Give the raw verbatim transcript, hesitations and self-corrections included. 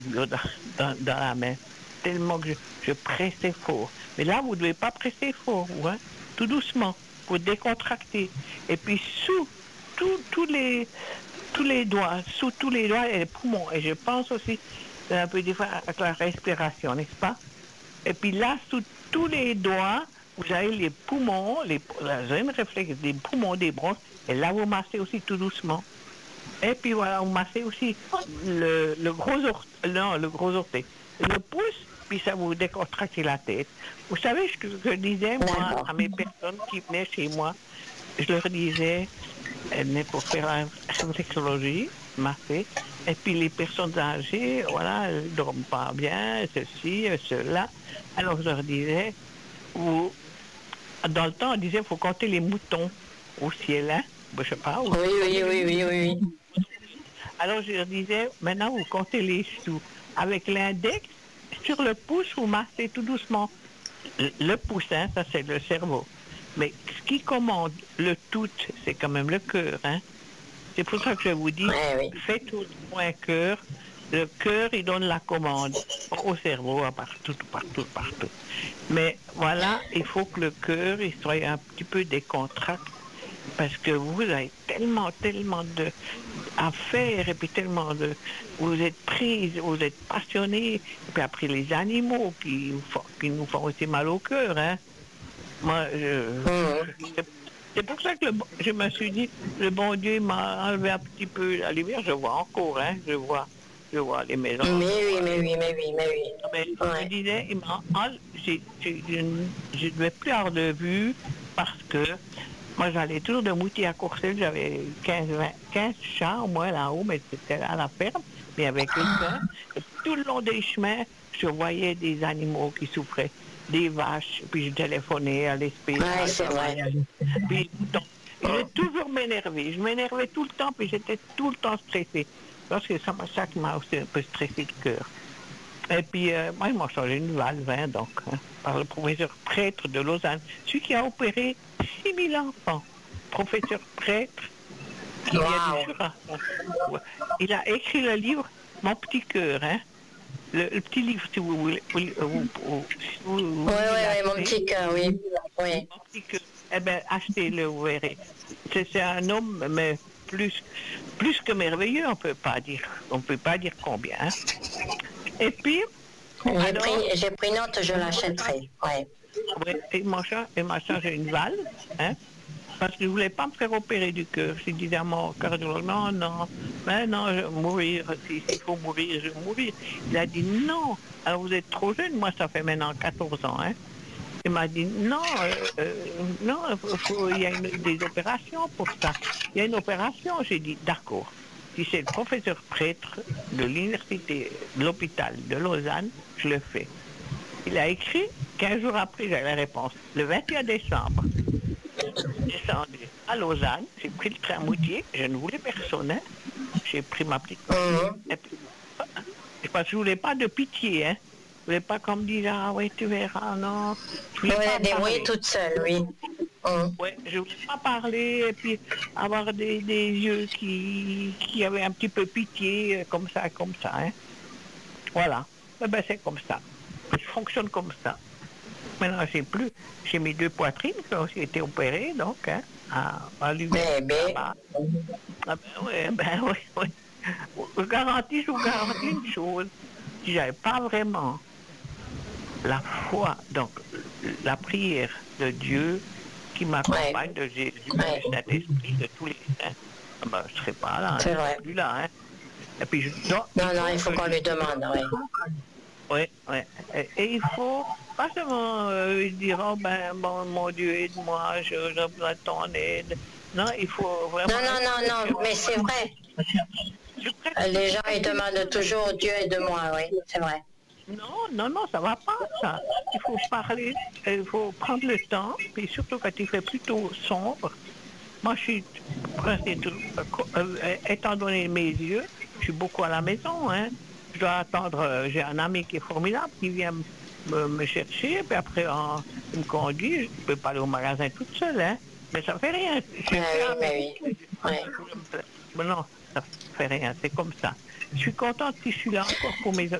dans, dans, dans la main, tellement que je, je pressais fort. Mais là, vous ne devez pas presser fort, hein, tout doucement, pour décontracter. Et puis, sous tous tous les, tous les doigts, sous tous les doigts et les poumons. Et je pense aussi un peu des fois avec la respiration, n'est-ce pas? Et puis là, sous tous les doigts, vous avez les poumons, les, la zone réflexe des poumons, des bronches. Et là, vous massez aussi tout doucement. Et puis voilà, vous massez aussi le, le gros orteil, non, le gros orteil, le pouce, puis ça vous décontracte la tête. Vous savez ce que je disais, moi, à mes personnes qui venaient chez moi, je leur disais, elles venaient pour faire la réflexologie, masser, et puis les personnes âgées, voilà, elles ne dorment pas bien, ceci, cela. Alors je leur disais, vous, dans le temps, on disait, il faut compter les moutons au ciel, hein, je sais pas. Oui, oui, oui, oui, oui, oui. Alors je leur disais, maintenant vous comptez les sous. Avec l'index, sur le pouce, vous massez tout doucement. Le, le pouce, hein, ça c'est le cerveau. Mais ce qui commande le tout, c'est quand même le cœur. Hein. C'est pour ça que je vous dis, Ouais, oui. faites tout un cœur. Le cœur, il donne la commande au cerveau, à partout, partout, partout. Mais voilà, il faut que le cœur, il soit un petit peu décontracté parce que vous avez tellement, tellement de à faire et puis tellement de vous êtes prise, vous êtes passionnée, et puis après les animaux qui, qui nous font aussi mal au cœur, hein. Moi, je, Mmh. c'est pour ça que le, je me suis dit, le bon Dieu m'a enlevé un petit peu la lumière, je vois encore, hein, je vois, je vois les maisons. Mais oui, Vois, mais oui, mais oui, mais oui. mais je me Ouais. disais, il m'a enle- j'ai- j'ai- je je ne vais plus avoir de vue parce que moi, j'allais toujours de Moutier à Courcelles, j'avais quinze, vingt, quinze chats au moins là-haut, mais c'était à la ferme, mais avec quelqu'un. Et tout le long des chemins, je voyais des animaux qui souffraient, des vaches, puis je téléphonais à l'espèce. Ouais, c'est vrai. Puis, donc, je vais toujours m'énerver. Je m'énervais tout le temps, puis j'étais tout le temps stressée. Parce que c'est ça qui m'a aussi un peu stressé le cœur. Et puis, euh, moi, ils m'ont changé une valve, hein, donc, hein, par le professeur prêtre de Lausanne, celui qui a opéré six mille enfants. Professeur prêtre qui vient du Waouh. Jura. Il a écrit le livre Mon petit cœur, hein. Le, le petit livre, si vous voulez. Vous, vous, vous, vous, vous Ouais, voulez ouais, ouais, mon l'acheter. petit cœur, oui. Oui. Mon petit cœur. Eh bien, achetez-le, vous verrez. C'est c'est un homme, mais plus, plus que merveilleux, on peut pas dire. On peut pas dire combien. Hein. Et puis, J'ai alors, pris, j'ai pris note, je l'achèterai. Ouais. ouais, il m'a cha- il m'a changé une valve, hein, parce qu'il ne voulait pas me faire opérer du cœur. Je disais à mon cardiologue, non, non, mais non, je vais mourir, si- s'il faut mourir, je vais mourir. Il a dit, non, alors vous êtes trop jeune, moi ça fait maintenant quatorze ans, hein. Il m'a dit, non, euh, euh, non, faut- faut- il y a une- des opérations pour ça. Il y a une opération, j'ai dit, d'accord. Si c'est le professeur prêtre de l'université, de l'hôpital de Lausanne, je le fais. Il a écrit, quinze jours après, j'ai la réponse. Le vingt et un décembre, descendu à Lausanne, j'ai pris le train Moutier, je ne voulais personne, hein. J'ai pris ma petite voiture, Mmh. et puis, et parce que je ne voulais pas de pitié, hein. Je ne voulais pas qu'on me dise, ah oui, tu verras, non. Je voulais Ouais, pas débrouiller parler. toute seule, oui. Mmh. Ouais, je voulais pas parler et puis avoir des, des yeux qui, qui avaient un petit peu pitié, euh, comme ça, comme ça, hein. Voilà. Eh ben, c'est comme ça. Je fonctionne comme ça. Maintenant, j'ai plus. J'ai mes deux poitrines qui ont aussi été opérées, donc, hein, à, à lui. Eh ben, Ah ben oui, ben oui, oui. Je garantis, je vous garantis une chose. Si j'avais pas vraiment la foi, donc la prière de Dieu qui ouais, m'accompagne, de Jésus, ouais, du Saint-Esprit, de tous les saints, ah ben, je ne serais pas là, hein, c'est je ne serais vrai. plus là. Hein. Et puis, je, non, il Non, non, faut il faut que qu'on je lui demande, ouais. oui, oui. Et, et il faut pas seulement euh, dire, oh ben, bon, mon Dieu, aide-moi, je, je besoin de ton aide. Non, il faut vraiment Non, non, être non, non, mais c'est vrai. je prête Euh, Les gens, ils presque une demandent toujours Dieu aide-moi, oui, c'est vrai. Non, non, non, ça va pas, ça. Il faut parler, il faut prendre le temps, puis surtout quand il fait plutôt sombre. Moi, je suis, presque, euh, co- euh, étant donné mes yeux, je suis beaucoup à la maison, hein. Je dois attendre, euh, j'ai un ami qui est formidable, qui vient me, me- me chercher, puis après, en- il me conduit, je peux pas aller au magasin toute seule, hein. Mais ça fait rien, je Ah fais oui, avec. mais oui. Ouais. Mais non, ça fait rien, c'est comme ça. Je suis contente si je suis là encore pour mes,